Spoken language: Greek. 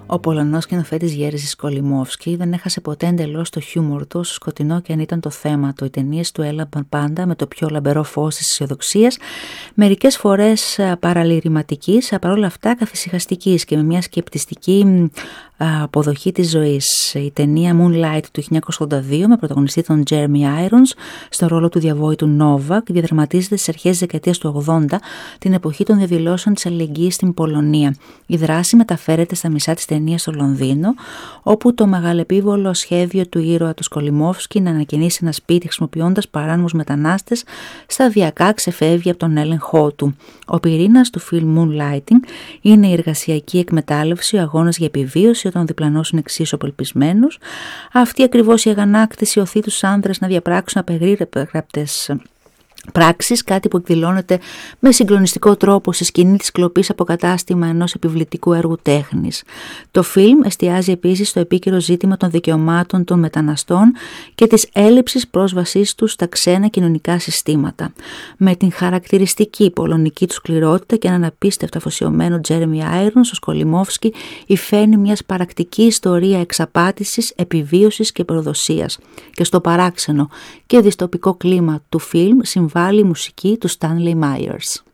Ο Πολωνός σκηνοθέτης Γέρζης Κολιμόφσκι δεν έχασε ποτέ εντελώς το χιούμορ του, όσο σκοτεινό και αν ήταν το θέμα του. Οι ταινίες του έλαμπαν πάντα με το πιο λαμπερό φως της αισιοδοξίας, μερικές φορές παραλυρηματικής, παρόλα αυτά καθησυχαστικής και με μια σκεπτιστική αποδοχή της ζωής. Η ταινία Moonlight του 1982 με πρωταγωνιστή τον Jeremy Irons στο ρόλο του διαβόητου Novak διαδραματίζεται στις αρχές της δεκαετίας του 80, την εποχή των διαδηλώσεων της αλληλεγγύης στην Πολωνία. Η δράση μεταφέρεται στα μισά της ταινίας στο Λονδίνο, όπου το μεγαλεπίβολο σχέδιο του ήρωα του Κολιμόφσκι να ανακαινήσει ένα σπίτι χρησιμοποιώντας παράνομους μετανάστες σταδιακά ξεφεύγει από τον έλεγχό του. Ο πυρήνας του φιλμ Moonlighting είναι η εργασιακή εκμετάλλευση, ο αγώνας για επιβίωση όταν ο διπλανός είναι εξίσου απελπισμένος. Αυτή ακριβώς η αγανάκτηση οθεί τους άνδρες να διαπράξουν απεγρίπτες πράξεις, κάτι που εκδηλώνεται με συγκλονιστικό τρόπο στη σκηνή της κλοπής από κατάστημα ενός επιβλητικού έργου τέχνης. Το φιλμ εστιάζει επίσης στο επίκαιρο ζήτημα των δικαιωμάτων των μεταναστών και της έλλειψης πρόσβασής τους στα ξένα κοινωνικά συστήματα. Με την χαρακτηριστική πολωνική του σκληρότητα και έναν απίστευτα αφοσιωμένο Τζέρεμι Άιρονς, ο Κολιμόφσκι υφαίνει μια σπαρακτική ιστορία εξαπάτησης, επιβίωσης και προδοσίας. Και στο παράξενο και δυστοπικό κλίμα του φιλμ συμβάλλει η μουσική του Stanley Myers.